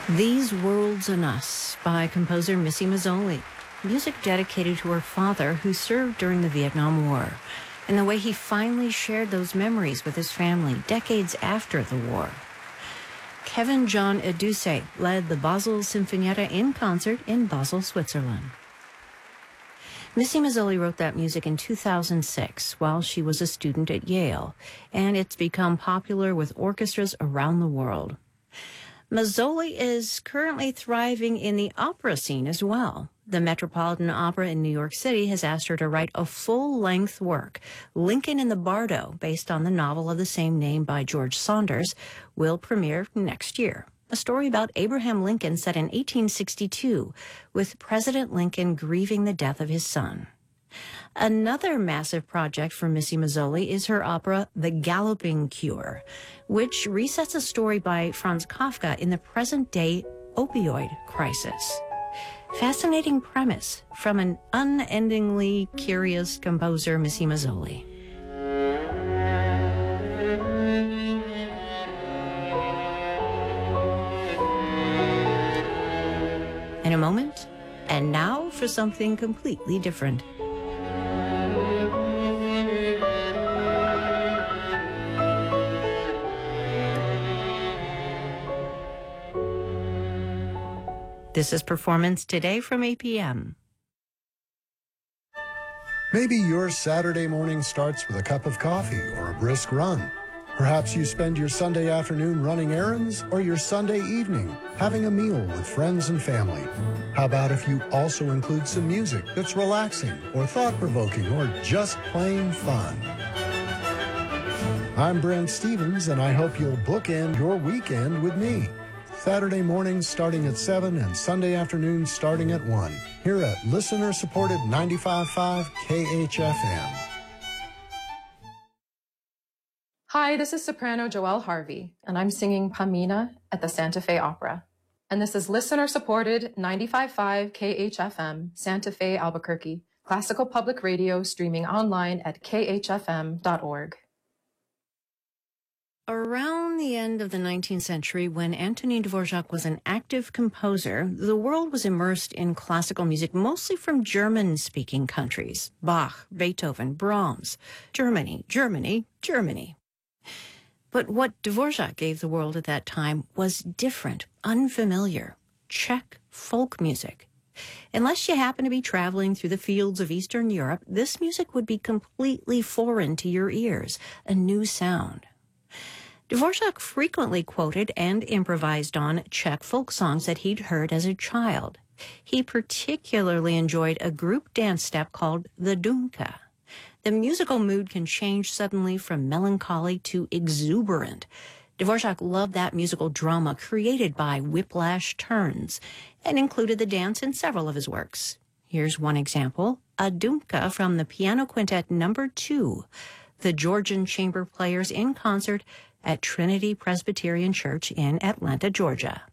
These Worlds and Us by composer Missy Mazzoli. Music dedicated to her father, who served during the Vietnam War, and the way he finally shared those memories with his family decades after the war. Kevin John Eduse led the Basel Sinfonietta in concert in Basel, Switzerland. Missy Mazzoli wrote that music in 2006 while she was a student at Yale, and it's become popular with orchestras around the world. Mazzoli is currently thriving in the opera scene as well. The Metropolitan Opera in New York City has asked her to write a full-length work. Lincoln in the Bardo, based on the novel of the same name by George Saunders, will premiere next year. A story about Abraham Lincoln set in 1862, with President Lincoln grieving the death of his son. Another massive project for Missy Mazzoli is her opera, The Galloping Cure, which resets a story by Franz Kafka in the present-day opioid crisis. Fascinating premise from an unendingly curious composer, Missy Mazzoli. In a moment, and now for something completely different. This is Performance Today from APM. Maybe your Saturday morning starts with a cup of coffee or a brisk run. Perhaps you spend your Sunday afternoon running errands, or your Sunday evening having a meal with friends and family. How about if you also include some music that's relaxing or thought-provoking or just plain fun? I'm Brent Stevens, and I hope you'll bookend your weekend with me. Saturday mornings starting at 7 and Sunday afternoons starting at 1, here at listener-supported 95.5 KHFM. Hi, this is soprano Joelle Harvey, and I'm singing Pamina at the Santa Fe Opera. And this is listener-supported 95.5 KHFM, Santa Fe, Albuquerque, classical public radio streaming online at khfm.org. Around the end of the 19th century, when Antonin Dvorak was an active composer, the world was immersed in classical music, mostly from German-speaking countries. Bach, Beethoven, Brahms, Germany, Germany, Germany. But what Dvorak gave the world at that time was different, unfamiliar, Czech folk music. Unless you happen to be traveling through the fields of Eastern Europe, this music would be completely foreign to your ears, a new sound. Dvorak frequently quoted and improvised on Czech folk songs that he'd heard as a child. He particularly enjoyed a group dance step called the Dunka. The musical mood can change suddenly from melancholy to exuberant. Dvorak loved that musical drama created by whiplash turns and included the dance in several of his works. Here's one example, a Dunka from the Piano Quintet No. 2, the Georgian chamber players in concert at Trinity Presbyterian Church in Atlanta, Georgia.